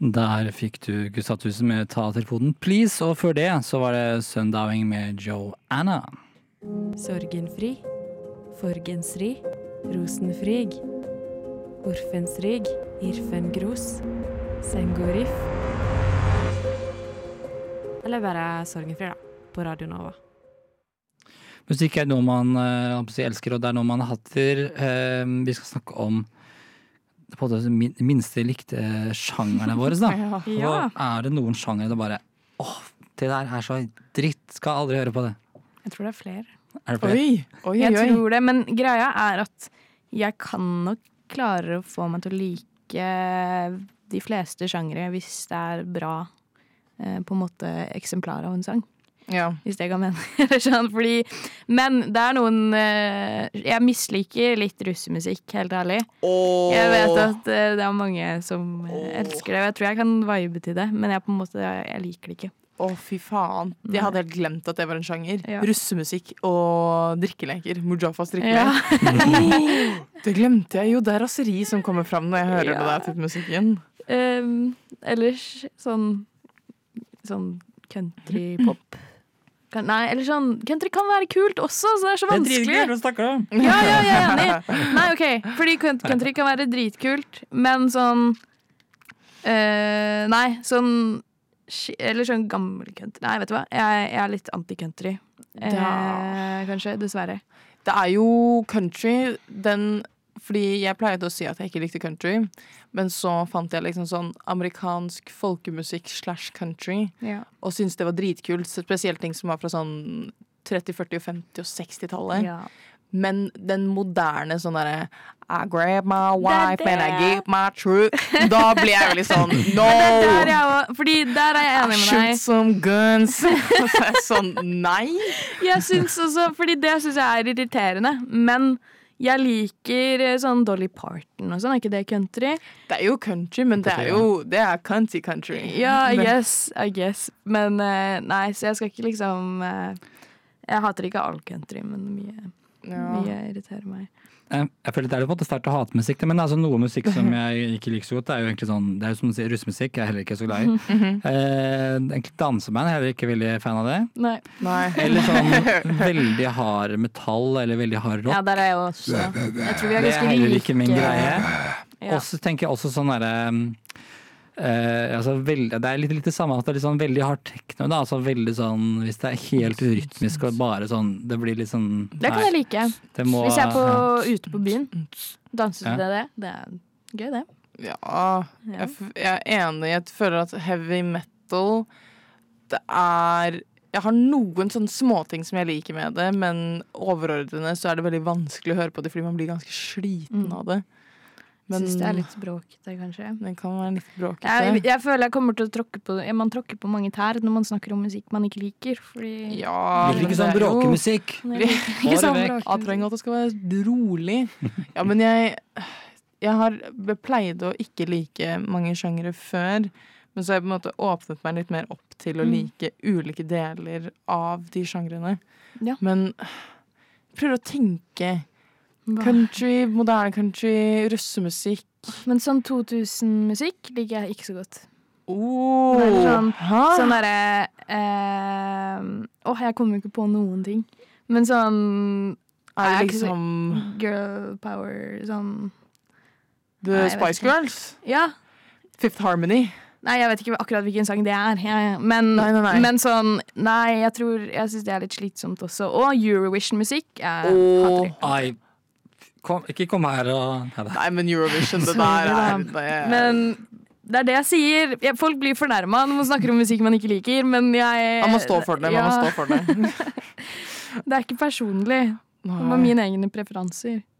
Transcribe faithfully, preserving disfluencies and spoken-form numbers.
Der fikk du Gustav Tusen med Ta telefonen, please. Og før det så var det Sundowing med Joanna. Sorgenfri, Forgensri, Rosenfrig, Orfensrig, Irfengros, Sengoriff. Eller bare Sorgenfri da, på Radio Nova. Musikk er noe man uh, elsker, og det er noe man hatter. Uh, vi skal snakke om på det minste likte sjangerne våre, da. Ja. Og er det noen sjangere det bare, åh, det der er så dritt, skal aldri høre på det. Jeg tror det er flere. Er det flere? Oi, oi, Jeg oi. tror det, men greia er at jeg kan nok klare å få meg til å like de fleste sjangere hvis det er bra, eh, på en måte, eksemplar av en sang. Ja. Hvis det kan mene. Sånn, fordi, men det er noen eh, jeg misliker litt russemusikk, helt ærlig. Åh. Jeg vet at eh, det er mange som eh, elsker det, og jeg tror jeg kan vibe til det, men jeg på en måte, jeg, jeg liker det ikke. Å, fy faen. Jeg hadde helt glemt at det var en sjanger. Ja. Russemusikk og drikkeleker. Mujafas drikkelek. Ja. Det glemte jeg jo. Det er raseri som kommer fram når jeg hører Ja. det der type musikken. Um, ellers sånn sånn country-pop. Kan, nei, eller sånn country kan være kult også, så det er så vanskelig. hva snakker du om? Ja, ja, jeg er enig. Nei, ok, fordi country kan være dritkult, men sånn uh, nei, sånn eller sånn gammel country. Nei, vet du hva? Jeg, jeg er litt anti-country. Eh, Da- kanskje, dessverre. Det er jo country, den, fordi jeg pleide å si at jeg ikke likte country, men så fant jeg liksom sånn amerikansk folkemusikk slash country, Ja. og syntes det var dritkult, spesielt ting som var fra sånn tretti, førti, femti og seksti-tallet. Ja. Men den moderne sånn derre I grab my Det wife er and I det. give my truth. Da blir jeg jo litt sånn No! Der er jeg også, fordi der er jeg enig med Shoot deg. some guns. Så er jeg sånn, nei. Jeg synes også, fordi det synes jeg er irriterende, men jeg liker eh, sånn Dolly Parton og sånn, er ikke det country? Det er jo country, men det er jo Det er country country. Ja, I Men- guess, I guess. Men eh, nei, så jeg skal ikke liksom eh, Jeg hater ikke all country, men mye, Ja. mye irriterer meg. Jeg, jeg føler det er på en måte sterkt å hate musikk, men altså noe musikk som jeg ikke liker så godt, det er jo egentlig sånn, det er jo som å si russemusikk, jeg er heller ikke så glad i. eh, egentlig danseband, jeg er heller ikke veldig fan av det. Nei. Nei. Eller sånn veldig hard metall, eller veldig hard rock. Ja, der er jeg også. Jeg tror vi er Det er ganske heller like. ikke min greie. Ja. Og så tenker jeg også sånn derre eh, altså veld, det er litt, litt det samme at det er litt sånn veldig hard techno, da. Altså veldig sånn, hvis det er helt rytmisk og bare sånn, det blir litt sånn Det kan jeg like. det må, Hvis jeg er på, ja. ute på byen, danser Ja. til det. Det er gøy, det. Ja, Ja. jeg, f- jeg er enig. Jeg føler at heavy metal Det er Jeg har noen sånne småting som jeg liker med det, men overordnet så er det veldig vanskelig å høre på det, fordi man blir ganske sliten Mm. av det. Men Syns det er litt bråkete, kanskje. det kan være litt bråkete. Jeg, jeg føler jeg kommer til å tråkke på ja, Man tråkker på mange tær når man snakker om musikk man ikke liker. Fordi Ja, Liker men ikke sånn det er jo- bråkemusikk. Jeg liker Få ikke det sånn vekk. Jeg bråkemusikk. trenger at det skal være rolig. Ja, men jeg Jeg har pleid å ikke like mange sjangere før, men så har jeg på en måte åpnet meg litt mer opp til å Mm. like ulike deler av de sjangrene. Ja. Men jeg prøver å tenke Hva? country, moderne country, russemusikk. Men sånn to tusen-musikk liker jeg ikke så godt. Oh, Det er sånn- hæ? Sånn derre eh, Åh, jeg kommer ikke på noen ting. Men sånn Er er det ikke så- liksom girl power, sånn The Nei, jeg vet Spice ikke. Girls? Ja. Fifth Harmony? Nei, jeg vet ikke akkurat hvilken sang det er. Jeg, men, Nei, nei, nei. men sånn Nei, jeg tror Jeg syns det er litt slitsomt også. Og Eurovision-musikk. Jeg Åh. hater det. Ai, kom, ikke kom her og Neida. Nei, men Eurovision, det der Sorry, er da. det, Men det er det jeg sier. Jeg, folk blir fornærma når man snakker om musikk man ikke liker, men jeg Man må stå for det. Man Ja, må stå for det. Det er ikke personlig. Det var Nei. mine egne preferanser.